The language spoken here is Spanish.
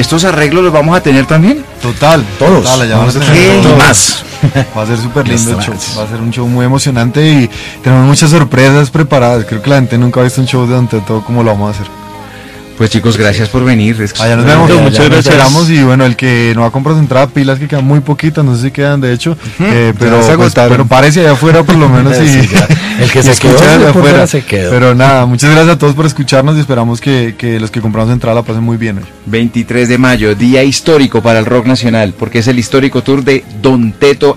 ¿estos arreglos los vamos a tener también? Total, todos. Total, allá vamos a tener ¿Qué todos. más? Va a ser súper lindo el show, Más. va a ser un show muy emocionante y tenemos muchas sorpresas preparadas. Creo que la gente nunca ha visto un show de Don Teto como lo vamos a hacer. Pues chicos, gracias por venir. Allá nos vemos, Allá muchas nos gracias. vemos. Esperamos y bueno, el que no ha comprado su entrada, pilas que quedan muy poquitas, no sé si quedan de hecho, Ya pero, se pues, agotaron. pero parece allá afuera por lo menos y Sí, ya. El que y se quedó, escucha desde por afuera. fuera se quedó. Pero nada, muchas gracias a todos por escucharnos y esperamos que los que compramos su entrada la pasen muy bien hoy. 23 de mayo, día histórico para el rock nacional, porque es el histórico tour de Don Teto